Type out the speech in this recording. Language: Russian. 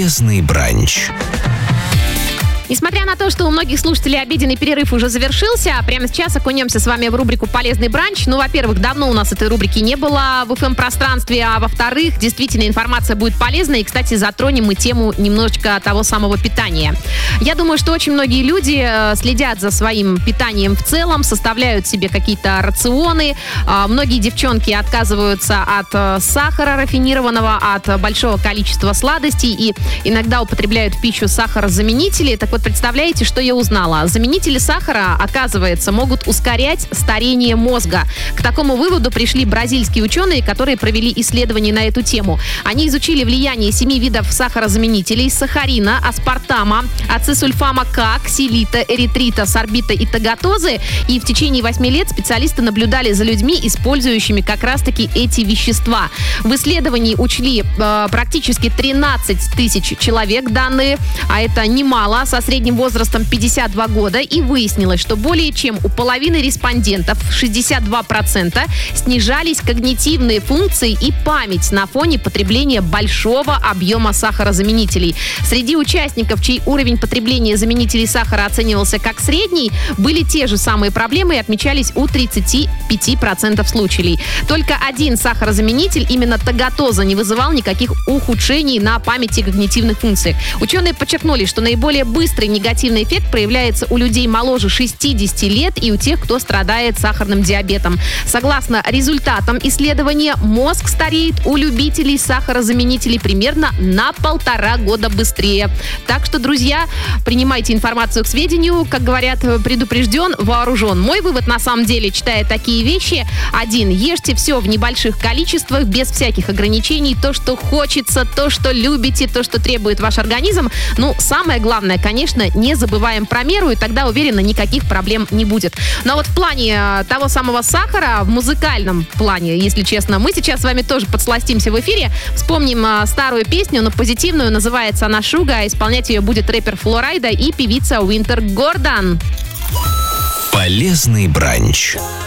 Полезный бранч. Несмотря на то, что у многих слушателей обеденный перерыв уже завершился, прямо сейчас окунемся с вами в рубрику «Полезный бранч». Ну, во-первых, давно у нас этой рубрики не было в FM-пространстве, а во-вторых, действительно, информация будет полезной. И, кстати, затронем мы тему немножечко того самого питания. Я думаю, что очень многие люди следят за своим питанием в целом, составляют себе какие-то рационы. Многие девчонки отказываются от сахара рафинированного, от большого количества сладостей и иногда употребляют в пищу сахарозаменители. Так вот, представляете, что я узнала? Заменители сахара, оказывается, могут ускорять старение мозга. К такому выводу пришли бразильские ученые, которые провели исследования на эту тему. Они изучили влияние 7 видов сахарозаменителей: сахарина, аспартама, ацетсульфама К, ксилита, эритрита, сорбита и тагатозы. И в течение 8 лет специалисты наблюдали за людьми, использующими как раз-таки эти вещества. В исследовании учли практически 13 тысяч человек данные, а это немало, со средним возрастом 52 года, и выяснилось, что более чем у половины респондентов, 62%, снижались когнитивные функции и память на фоне потребления большого объема сахарозаменителей. Среди участников, чей уровень потребления заменителей сахара оценивался как средний, были те же самые проблемы и отмечались у 35% случаев. Только один сахарозаменитель, именно тагатоза, не вызывал никаких ухудшений на памяти и когнитивных функциях. Ученые подчеркнули, что наиболее быстрый негативный эффект проявляется у людей моложе 60 лет и у тех, кто страдает сахарным диабетом. Согласно результатам исследования, мозг стареет у любителей сахарозаменителей примерно на 1,5 года быстрее. Так что, друзья, принимайте информацию к сведению. Как говорят, предупрежден, вооружен. Мой вывод, на самом деле, читая такие вещи: 1. Ешьте все в небольших количествах, без всяких ограничений. То, что хочется, то, что любите, то, что требует ваш организм. Ну, самое главное, конечно, не забываем про меру, и тогда, уверена, никаких проблем не будет. Но вот в плане того самого сахара, в музыкальном плане, если честно, мы сейчас с вами тоже подсластимся в эфире. Вспомним старую песню, но позитивную. Называется она «Шуга». Исполнять ее будет рэпер Фло Райда и певица Уинтер Гордон. Полезный бранч.